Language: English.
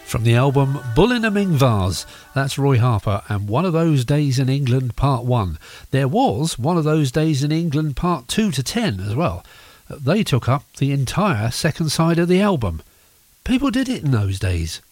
From the album Bull in a Ming Vase, that's Roy Harper and One of Those Days in England Part 1. There was One of Those Days in England Part 2 to 10 as well. They took up the entire second side of the album. People did it in those days.